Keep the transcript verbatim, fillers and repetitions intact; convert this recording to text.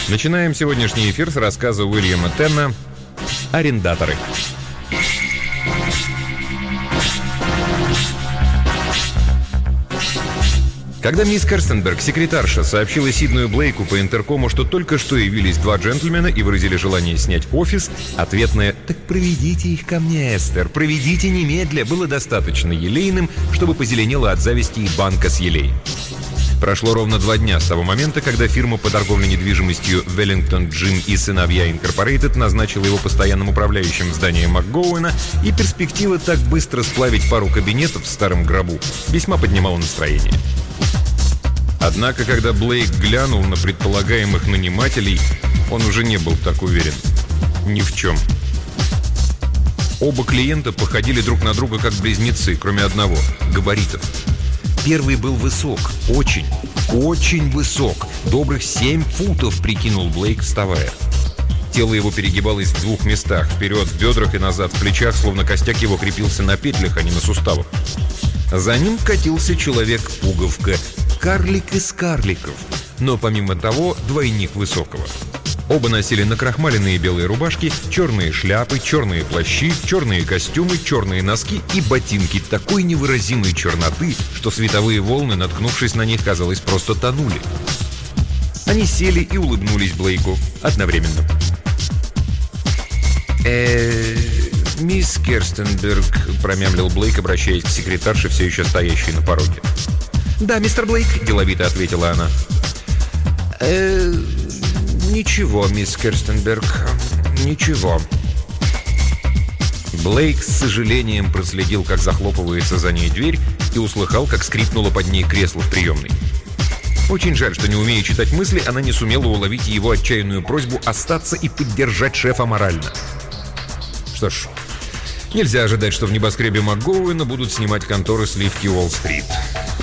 Начинаем сегодняшний эфир с рассказа Уильяма Тенна «Арендаторы». Когда мисс Керстенберг, секретарша, сообщила Сиднею Блейку по интеркому, что только что явились два джентльмена и выразили желание снять офис, ответное «Так проведите их ко мне, Эстер, проведите немедля» было достаточно елейным, чтобы позеленела от зависти и банка с елей. Прошло ровно два дня с того момента, когда фирма по торговле недвижимостью Веллингтон Джим и сыновья Инкорпорейтед назначила его постоянным управляющим зданием МакГоуэна, и перспектива так быстро сплавить пару кабинетов в старом гробу весьма поднимала настроение. Однако, когда Блейк глянул на предполагаемых нанимателей, он уже не был так уверен. Ни в чем. Оба клиента походили друг на друга как близнецы, кроме одного — габаритов. Первый был высок, очень, очень высок. Добрых семь футов, прикинул Блейк, вставая. Тело его перегибалось в двух местах, вперед в бедрах и назад в плечах, словно костяк его крепился на петлях, а не на суставах. За ним катился человек-пуговка, карлик из карликов, но помимо того двойник высокого. Оба носили накрахмаленные белые рубашки, черные шляпы, черные плащи, черные костюмы, черные носки и ботинки такой невыразимой черноты, что световые волны, наткнувшись на них, казалось, просто тонули. Они сели и улыбнулись Блейку одновременно. э «Мисс Керстенберг», — промямлил Блейк, обращаясь к секретарше, все еще стоящей на пороге. «Да, мистер Блейк», — деловито ответила она. «Э, ничего, мисс Керстенберг, ничего». Блейк с сожалением проследил, как захлопывается за ней дверь, и услыхал, как скрипнуло под ней кресло в приемной. Очень жаль, что, не умея читать мысли, она не сумела уловить его отчаянную просьбу остаться и поддержать шефа морально. Что ж, нельзя ожидать, что в небоскребе МакГоуэна будут снимать конторы сливки Уолл-стрит.